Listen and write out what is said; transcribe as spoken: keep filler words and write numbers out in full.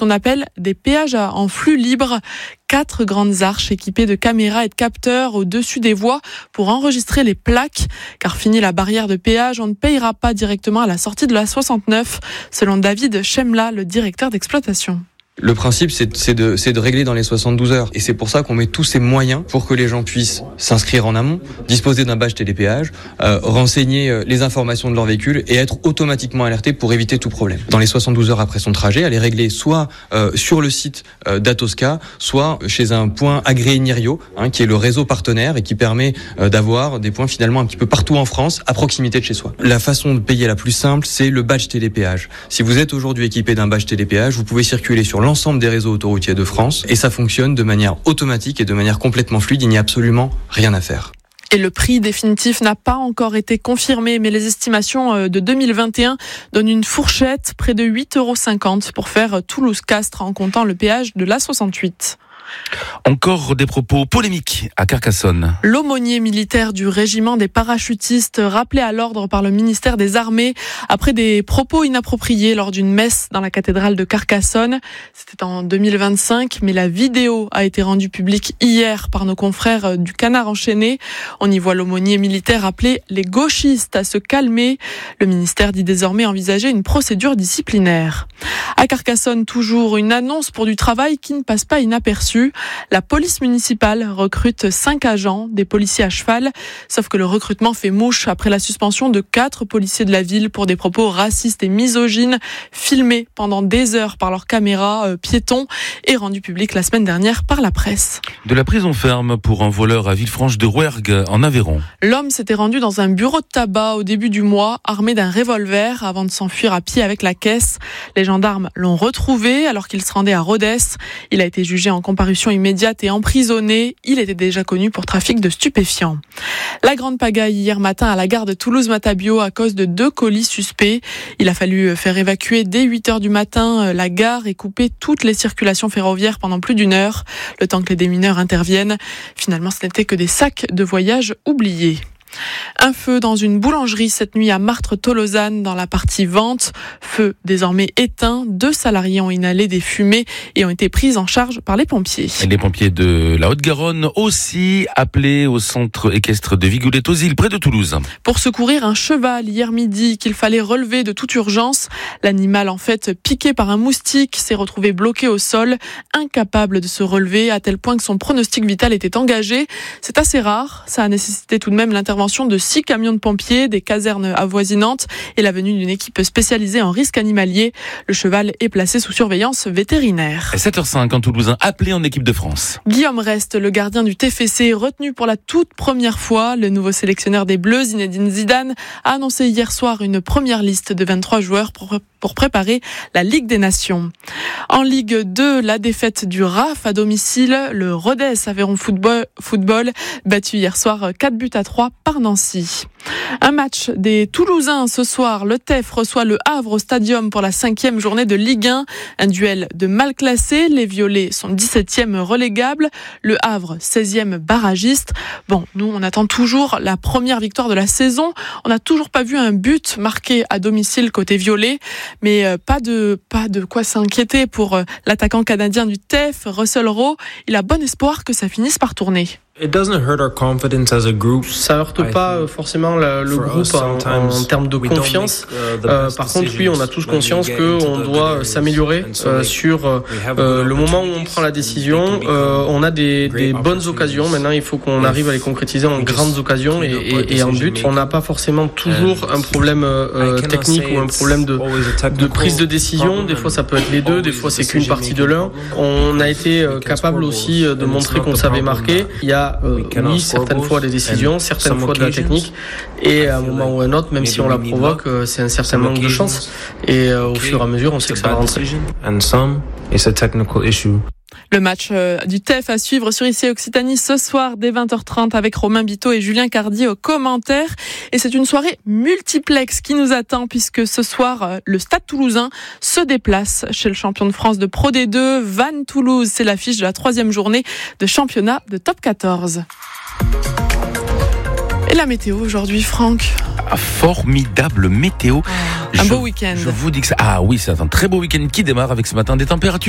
qu'on appelle des péages en flux libre. Quatre grandes arches équipées de caméras et de capteurs au-dessus des voies pour enregistrer les plaques. Car fini la barrière de péage, on ne payera pas directement à la sortie de la soixante-neuf, selon David Chemla, le directeur d'exploitation. Le principe, c'est, c'est, de, c'est de régler dans les soixante-douze heures. Et c'est pour ça qu'on met tous ces moyens pour que les gens puissent s'inscrire en amont, disposer d'un badge télépéage, euh, renseigner les informations de leur véhicule et être automatiquement alertés pour éviter tout problème. Dans les soixante-douze heures après son trajet, elle est réglée soit euh, sur le site euh, d'Atosca, soit chez un point agréé Nirio, hein, qui est le réseau partenaire et qui permet euh, d'avoir des points finalement un petit peu partout en France, à proximité de chez soi. La façon de payer la plus simple, c'est le badge télépéage. Si vous êtes aujourd'hui équipé d'un badge télépéage, vous pouvez circuler sur l'ensemble des réseaux autoroutiers de France et ça fonctionne de manière automatique et de manière complètement fluide, il n'y a absolument rien à faire. Et le prix définitif n'a pas encore été confirmé, mais les estimations de deux mille vingt et un donnent une fourchette, près de huit euros cinquante pour faire Toulouse-Castres en comptant le péage de l'A soixante-huit. Encore des propos polémiques à Carcassonne. L'aumônier militaire du régiment des parachutistes rappelé à l'ordre par le ministère des Armées après des propos inappropriés lors d'une messe dans la cathédrale de Carcassonne. C'était en deux mille vingt-cinq, mais la vidéo a été rendue publique hier par nos confrères du Canard enchaîné. On y voit l'aumônier militaire appeler les gauchistes à se calmer. Le ministère dit désormais envisager une procédure disciplinaire. À Carcassonne, toujours une annonce pour du travail qui ne passe pas inaperçue. La police municipale recrute cinq agents, des policiers à cheval, sauf que le recrutement fait mouche après la suspension de quatre policiers de la ville pour des propos racistes et misogynes, filmés pendant des heures par leurs caméras euh, piétons et rendus publics la semaine dernière par la presse. De la prison ferme pour un voleur à Villefranche-de-Rouergue en Aveyron. L'homme s'était rendu dans un bureau de tabac au début du mois, armé d'un revolver, avant de s'enfuir à pied avec la caisse. Les gendarmes l'ont retrouvé alors qu'il se rendait à Rodez. Il a été jugé en comparution immédiate et emprisonné. Il était déjà connu pour trafic de stupéfiants. La grande pagaille hier matin à la gare de Toulouse-Matabiau à cause de deux colis suspects. Il a fallu faire évacuer dès huit heures du matin la gare et couper toutes les circulations ferroviaires pendant plus d'une heure, le temps que les démineurs interviennent. Finalement, ce n'était que des sacs de voyage oubliés. Un feu dans une boulangerie cette nuit à Martres-Tolosane dans la partie vente. Feu désormais éteint. Deux salariés ont inhalé des fumées et ont été pris en charge par les pompiers. Et les pompiers de la Haute-Garonne aussi appelés au centre équestre de Vigoulet-aux-Îles près de Toulouse. Pour secourir un cheval hier midi qu'il fallait relever de toute urgence. L'animal en fait piqué par un moustique s'est retrouvé bloqué au sol, incapable de se relever à tel point que son pronostic vital était engagé. C'est assez rare. Ça a nécessité tout de même l'intervention de six camions de pompiers, des casernes avoisinantes et la venue d'une équipe spécialisée en risques animaliers. Le cheval est placé sous surveillance vétérinaire. sept heures cinq, un Toulousain appelé en équipe de France. Guillaume Rest, le gardien du T F C, retenu pour la toute première fois. Le nouveau sélectionneur des Bleus, Zinedine Zidane, a annoncé hier soir une première liste de vingt-trois joueurs pour, pour préparer la Ligue des Nations. En Ligue deux, la défaite du R A F à domicile. Le Rodez Aveyron Football, football battu hier soir quatre buts à trois par Nancy. Un match des Toulousains ce soir. Le T E F reçoit le Havre au Stadium pour la cinquième journée de Ligue un. Un duel de mal classés. Les Violets sont dix-septième relégables. Le Havre, seizième barragiste. Bon, nous, on attend toujours la première victoire de la saison. On n'a toujours pas vu un but marqué à domicile côté Violet. Mais euh, pas de, pas de quoi s'inquiéter pour euh, l'attaquant canadien du T E F, Russell Rowe. Il a bon espoir que ça finisse par tourner. Ça heurte pas forcément la, le groupe en, en termes de confiance. Euh, par contre, oui, on a tous conscience qu'on doit s'améliorer euh, sur euh, le moment où on prend la décision. Euh, on a des, des bonnes occasions. Maintenant, il faut qu'on arrive à les concrétiser en grandes occasions et, et, et en but. On n'a pas forcément toujours un problème euh, technique ou un problème de, de prise de décision. Des fois, ça peut être les deux. Des fois, c'est qu'une partie de l'un. On a été capable aussi de montrer qu'on savait marquer. Il y a Euh, oui, certaines fois des décisions, certaines fois de la technique, et à un moment ou à un autre, même si on la provoque, c'est un certain manque de chance. Et euh, au fur et à mesure, on sait que ça va rentrer. Le match du T E F à suivre sur I C Occitanie ce soir dès vingt heures trente avec Romain Biteau et Julien Cardi aux commentaires. Et c'est une soirée multiplex qui nous attend puisque ce soir, le Stade Toulousain se déplace chez le champion de France de Pro D deux, Vannes Toulouse. C'est l'affiche de la troisième journée de championnat de Top quatorze. Et la météo aujourd'hui, Franck? Ah, formidable météo. Un je, beau week-end. Je vous dis que ça. Ah oui, c'est un très beau week-end qui démarre avec ce matin des températures.